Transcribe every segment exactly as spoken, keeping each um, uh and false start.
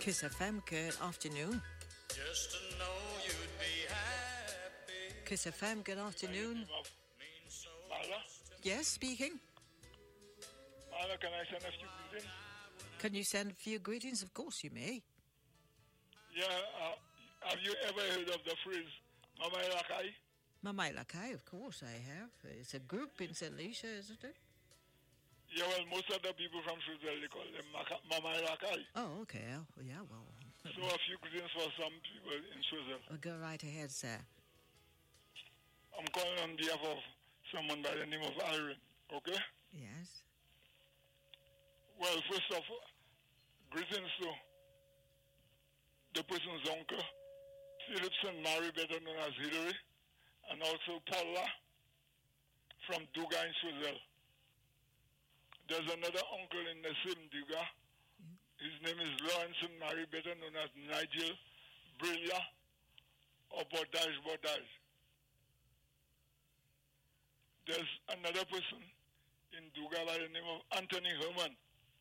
Kiss F M, good afternoon. Just to know you'd be happy. Kiss F M, good afternoon. Marla? Yes, speaking. Marla, can I send a few greetings? Can you send a few greetings? Of course you may. Yeah, uh, have you ever heard of the phrase Mamai Lakai? Mamai Lakai, of course I have. It's a group in Saint Lucia, isn't it? Yeah, well, most of the people from Switzerland, they call them Mamai Lakai. Oh, okay. Oh, yeah, well. So a few greetings for some people in Switzerland. Well, go right ahead, sir. I'm calling on behalf of someone by the name of Irene, okay? Yes. Well, first of all, greetings to the person's uncle, Philipson Mary, better known as Hillary, and also Paula from Duga in Switzerland. There's another uncle in the same Duga. Yeah. His name is Lawrence Mary, better known as Nigel Brilia or Bordage Bordage. There's another person in Duga by the name of Anthony Herman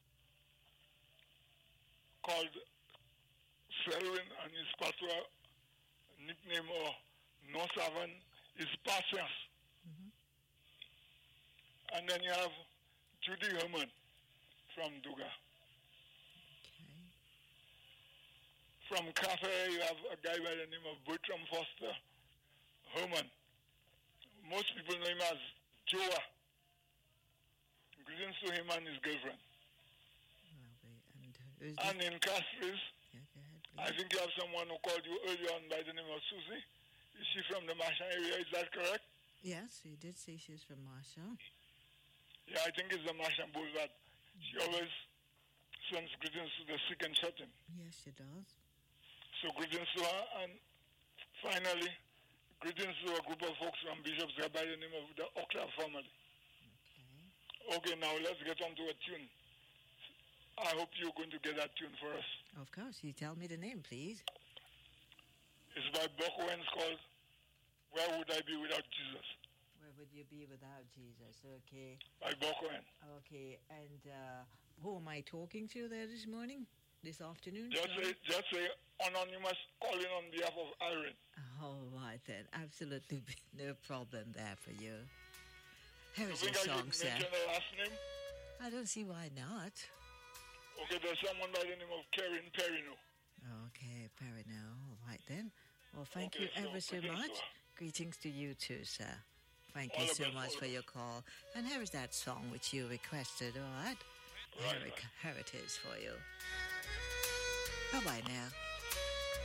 called Selwyn, and his patois nickname or no seven is Patience. Mm-hmm. And then you have Judy Herman from Duga. Okay. From Cafe, you have a guy by the name of Bertram Foster Herman. Most people know him as Joa. Greetings to him and his girlfriend. And, and in Castries, yeah, go ahead, I think you have someone who called you earlier on by the name of Susie. Is she from the Marshall area? Is that correct? Yes, you did say she's from Marshall. Yeah, I think it's the Marshall Boulevard. She always sends greetings to the sick and shut-in. Yes, she does. So greetings to her. And finally, greetings to a group of folks from Bishop's by the name of the Okla family. Okay. Okay, now let's get on to a tune. I hope you're going to get that tune for us. Of course. You tell me the name, please. It's by Buck Owens called Where Would I Be Without Jesus? Where would you be without Jesus? Okay. By Buck Owens. Okay. And uh, who am I talking to there this morning? This afternoon? Just say, just say anonymous calling on behalf of Irene. All right then. Absolutely no problem there for you. Here's you your song, I sir. Mention the last name? I don't see why not. Okay, there's someone by the name of Karen Perino. Okay, Perino. All right then. Well, thank okay, you ever so, so much. To greetings to you too, sir. Thank all you so best, much for your call. And here is that song which you requested, all right? Right, here, right. here it is for you. Bye-bye now.